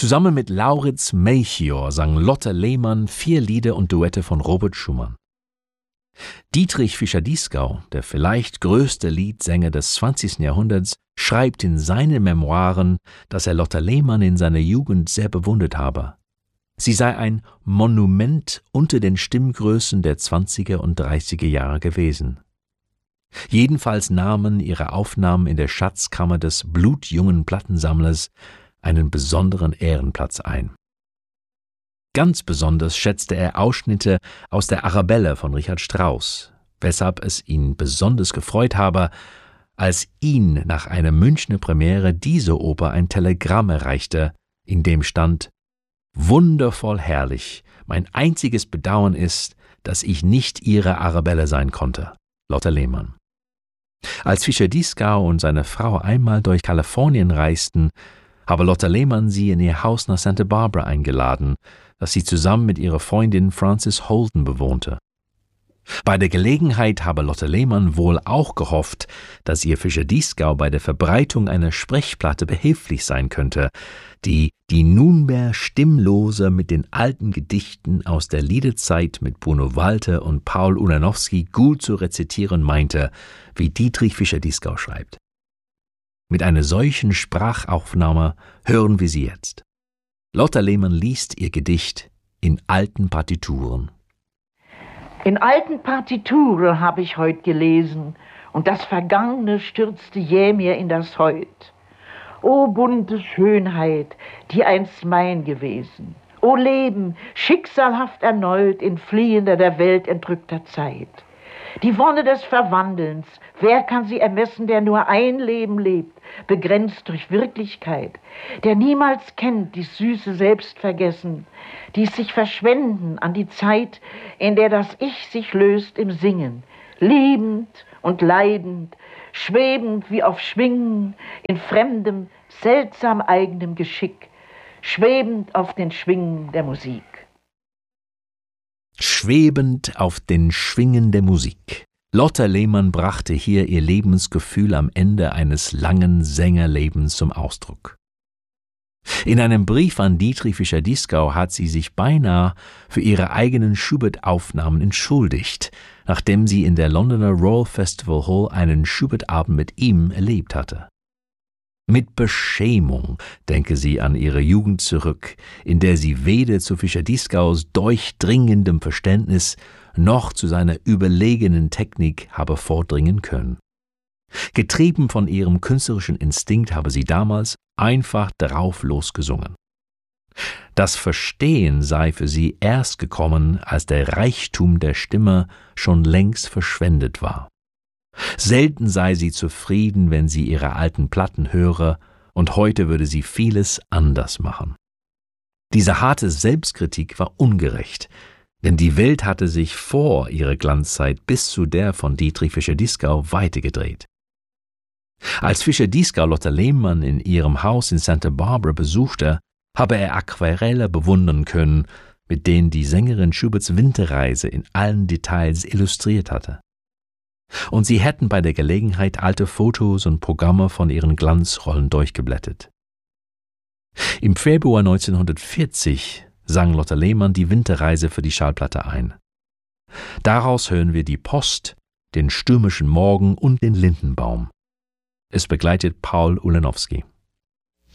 Zusammen mit Lauritz Melchior sang Lotte Lehmann 4 Lieder und Duette von Robert Schumann. Dietrich Fischer-Dieskau, der vielleicht größte Liedsänger des 20. Jahrhunderts, schreibt in seinen Memoiren, dass er Lotte Lehmann in seiner Jugend sehr bewundert habe. Sie sei ein Monument unter den Stimmgrößen der 20er und 30er Jahre gewesen. Jedenfalls nahmen ihre Aufnahmen in der Schatzkammer des blutjungen Plattensammlers einen besonderen Ehrenplatz ein. Ganz besonders schätzte er Ausschnitte aus der Arabelle von Richard Strauss, weshalb es ihn besonders gefreut habe, als ihn nach einer Münchner Premiere diese Oper ein Telegramm erreichte, in dem stand: »Wundervoll herrlich, mein einziges Bedauern ist, dass ich nicht Ihre Arabelle sein konnte, Lotte Lehmann.« Als Fischer-Dieskau und seine Frau einmal durch Kalifornien reisten, habe Lotte Lehmann sie in ihr Haus nach Santa Barbara eingeladen, das sie zusammen mit ihrer Freundin Frances Holden bewohnte. Bei der Gelegenheit habe Lotte Lehmann wohl auch gehofft, dass ihr Fischer-Dieskau bei der Verbreitung einer Sprechplatte behilflich sein könnte, die nunmehr stimmlose mit den alten Gedichten aus der Liederzeit mit Bruno Walter und Paul Ulanowski gut zu rezitieren meinte, wie Dietrich Fischer-Dieskau schreibt. Mit einer solchen Sprachaufnahme hören wir sie jetzt. Lotte Lehmann liest ihr Gedicht in alten Partituren. In alten Partituren habe ich heut gelesen, und das Vergangene stürzte jäh mir in das Heut. O bunte Schönheit, die einst mein gewesen! O Leben, schicksalhaft erneut in fliehender der Welt entrückter Zeit! Die Wonne des Verwandelns, wer kann sie ermessen, der nur ein Leben lebt, begrenzt durch Wirklichkeit, der niemals kennt dies süße Selbstvergessen, dies sich verschwenden an die Zeit, in der das Ich sich löst im Singen, liebend und leidend, schwebend wie auf Schwingen, in fremdem, seltsam eigenem Geschick, schwebend auf den Schwingen der Musik. Schwebend auf den Schwingen der Musik. Lotte Lehmann brachte hier ihr Lebensgefühl am Ende eines langen Sängerlebens zum Ausdruck. In einem Brief an Dietrich Fischer-Dieskau hat sie sich beinahe für ihre eigenen Schubert-Aufnahmen entschuldigt, nachdem sie in der Londoner Royal Festival Hall einen Schubert-Abend mit ihm erlebt hatte. Mit Beschämung denke sie an ihre Jugend zurück, in der sie weder zu Fischer-Dieskaus durchdringendem Verständnis noch zu seiner überlegenen Technik habe vordringen können. Getrieben von ihrem künstlerischen Instinkt habe sie damals einfach darauf losgesungen. Das Verstehen sei für sie erst gekommen, als der Reichtum der Stimme schon längst verschwendet war. Selten sei sie zufrieden, wenn sie ihre alten Platten höre, und heute würde sie vieles anders machen. Diese harte Selbstkritik war ungerecht, denn die Welt hatte sich vor ihrer Glanzzeit bis zu der von Dietrich Fischer-Dieskau weitergedreht. Als Fischer-Dieskau Lotte Lehmann in ihrem Haus in Santa Barbara besuchte, habe er Aquarelle bewundern können, mit denen die Sängerin Schuberts Winterreise in allen Details illustriert hatte. Und sie hätten bei der Gelegenheit alte Fotos und Programme von ihren Glanzrollen durchgeblättert. Im Februar 1940 sang Lotte Lehmann die Winterreise für die Schallplatte ein. Daraus hören wir die Post, den stürmischen Morgen und den Lindenbaum. Es begleitet Paul Ulanowski.